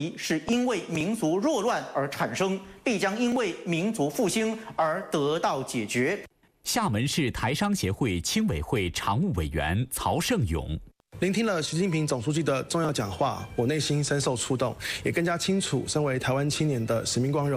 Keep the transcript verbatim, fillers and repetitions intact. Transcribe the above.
是因为民族弱乱而产生，必将因为民族复兴而得到解决。 厦门市台商协会青委会常务委员曹胜勇。 聆听了习近平总书记的重要讲话，我内心深受触动，也更加清楚身为台湾青年的使命光荣。